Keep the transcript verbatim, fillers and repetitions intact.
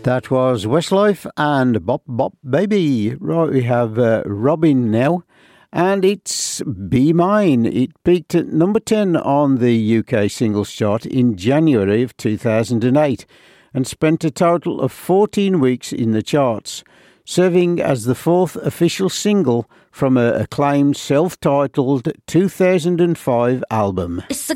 That was Westlife and Bop Bop Baby. Right, we have uh, Robin now, and it's Be Mine. It peaked at number ten on the U K singles chart in January of two thousand eight and spent a total of fourteen weeks in the charts, serving as the fourth official single from her acclaimed self-titled two thousand five album. It's a